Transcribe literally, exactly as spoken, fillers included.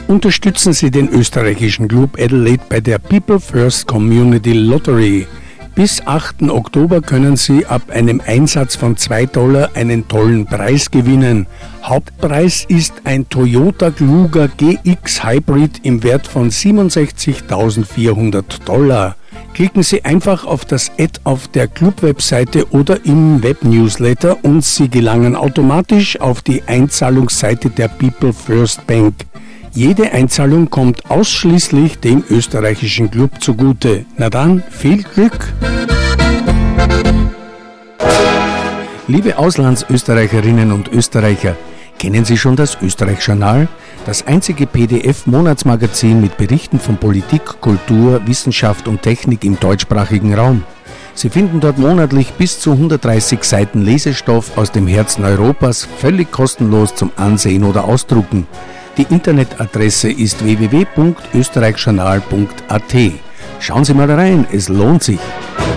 Unterstützen Sie den österreichischen Club Adelaide bei der People First Community Lottery. Bis achten Oktober können Sie ab einem Einsatz von zwei Dollar einen tollen Preis gewinnen. Hauptpreis ist ein Toyota Kluger G X Hybrid im Wert von siebenundsechzigtausendvierhundert Dollar. Klicken Sie einfach auf das Ad auf der Club-Webseite oder im Web-Newsletter und Sie gelangen automatisch auf die Einzahlungsseite der People First Bank. Jede Einzahlung kommt ausschließlich dem österreichischen Club zugute. Na dann, viel Glück! Liebe Auslandsösterreicherinnen und Österreicher, kennen Sie schon das Österreich-Journal? Das einzige P D F-Monatsmagazin mit Berichten von Politik, Kultur, Wissenschaft und Technik im deutschsprachigen Raum. Sie finden dort monatlich bis zu hundertdreißig Seiten Lesestoff aus dem Herzen Europas, völlig kostenlos zum Ansehen oder Ausdrucken. Die Internetadresse ist w w w punkt österreichjournal punkt a t. Schauen Sie mal rein, es lohnt sich.